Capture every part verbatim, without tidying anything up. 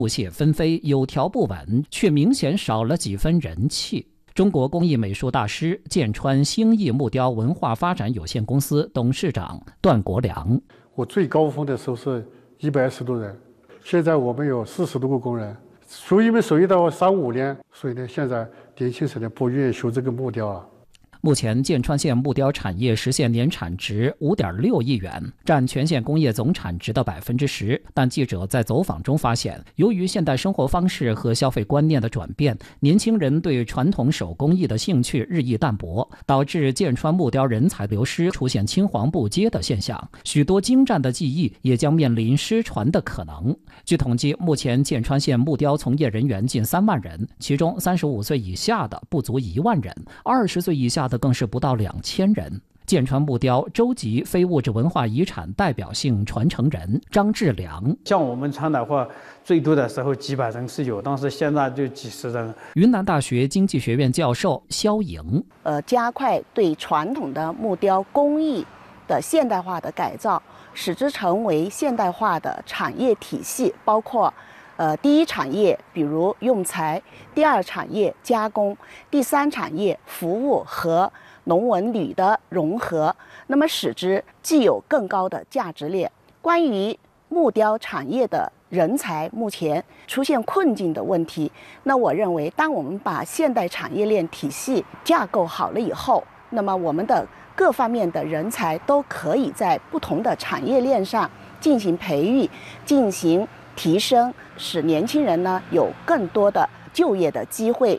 布屑纷飞，有条不紊，却明显少了几分人气。中国工艺美术大师、建川兴艺木雕文化发展有限公司董事长段国良： 我最高峰的时候是一百二十多人，现在我们有四十多个工人，属于们属于到三五年，所以呢，现在年轻人呢不愿意学这个木雕啊。 目前建川县木雕产业实现年产值 五点六亿元，占全县工业总产值的 百分之十。但记者在走访中发现，由于现代生活方式和消费观念的转变，年轻人对传统手工艺的兴趣日益淡薄，导致建川木雕人才流失，出现青黄不接的现象。许多精湛的技艺也将面临失传的可能。据统计，目前建川县木雕从业人员近三万人，其中三十五岁以下的不足一万人，二十岁以下的更是不到两千人。建川木雕州级非物质文化遗产代表性传承人张志良： 像我们厂的话，最多的时候几百人是有，但是现在就几十人。 云南大学经济学院教授肖颖： 呃，加快对传统的木雕工艺的现代化的改造，使之成为现代化的产业体系，包括呃，第一产业比如用材，第二产业加工，第三产业服务和农文旅的融合，那么使之既有更高的价值链。关于木雕产业的人才目前出现困境的问题，那我认为，当我们把现代产业链体系架构好了以后，那么我们的各方面的人才都可以在不同的产业链上进行培育、进行提升，使年轻人呢有更多的就业的机会。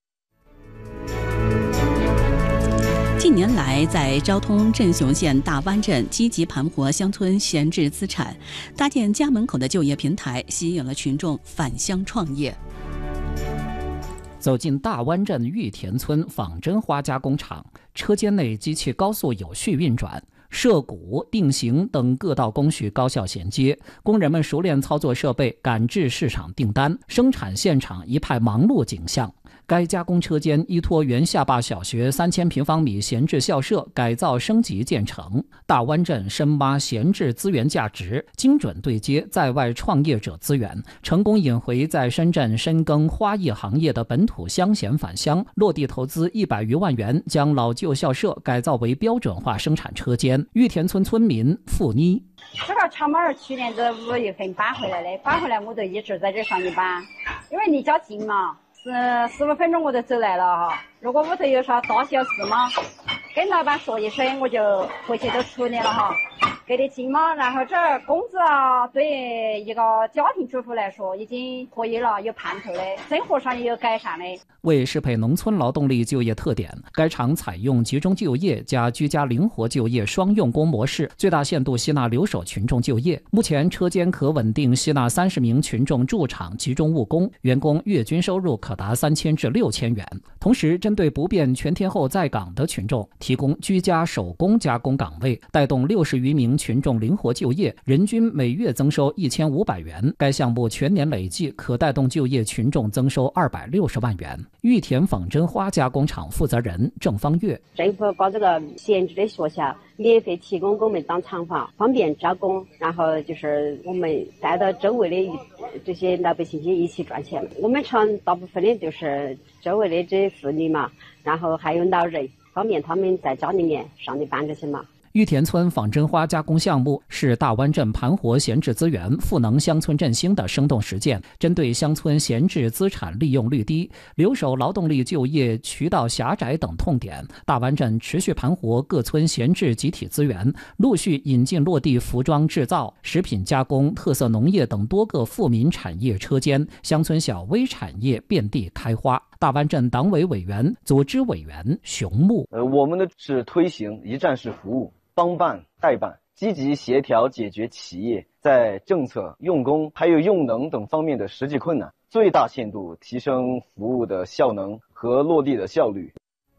近年来，在昭通镇雄县大湾镇积极盘活乡村闲置资产，搭建家门口的就业平台，吸引了群众返乡创业。 走进大湾镇玉田村仿真花加工厂，车间内机器高速有序运转，摄骨、定型等各道工序高效衔接，工人们熟练操作设备，赶制市场订单，生产现场一派忙碌景象。该加工车间依托原下坝小学三千平方米闲置校舍改造升级建成，大湾镇深挖闲置资源价值，精准对接在外创业者资源，成功引回在深圳深耕花艺行业的本土乡贤返乡，落地投资一百余万元，将老旧校舍改造为标准化生产车间。玉田村村民付妮： 这个厂板去年的五月份搬回来的，搬回来我就一直在这上一班，因为离家近嘛。是十五分钟我就走来了哈。如果屋头有啥大小事嘛，跟老板说一声，我就回去都处理了哈。给得近嘛，然后这工资啊，对一个家庭主妇来说已经可以了，有盼头的，生活上也有改善的。 为适配农村劳动力就业特点，该厂采用集中就业加居家灵活就业双用工模式，最大限度吸纳留守群众就业。目前车间可稳定吸纳三十名群众驻厂集中务工，员工月均收入可达三千至六千元。同时，针对不便全天候在岗的群众，提供居家手工加工岗位，带动六十余名群众灵活就业，人均每月增收一千五百元。该项目全年累计可带动就业群众增收二百六十万元。玉田仿真花加工厂负责人郑方月： 政府搞这个闲置的学校，免费提供给我们当厂房，方便加工，然后就是我们带到周围的这些老百姓一起赚钱。我们厂大部分的就是周围的这些妇女嘛，然后还有老人，方便他们在家里面上的班这些嘛。 玉田村仿真花加工项目是大湾镇盘活闲置资源、赋能乡村振兴的生动实践，针对乡村闲置资产利用率低、留守劳动力就业渠道狭窄等痛点，大湾镇持续盘活各村闲置集体资源，陆续引进落地服装制造、食品加工、特色农业等多个富民产业车间，乡村小微产业遍地开花。大湾镇党委委员、组织委员熊木： 呃，我们的是推行一站式服务，帮办代办，积极协调解决企业在政策、用工还有用能等方面的实际困难，最大限度提升服务的效能和落地的效率。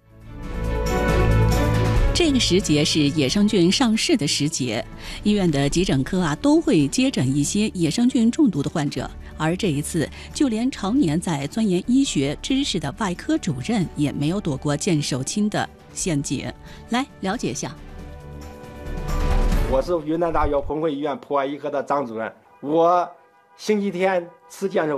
这个时节是野生菌上市的时节，医院的急诊科啊都会接诊一些野生菌中毒的患者，而这一次，就连常年在钻研医学知识的外科主任也没有躲过见手青的陷阱。来了解一下。 我是云南大学红会医院普外医科的张主任，我星期天吃见手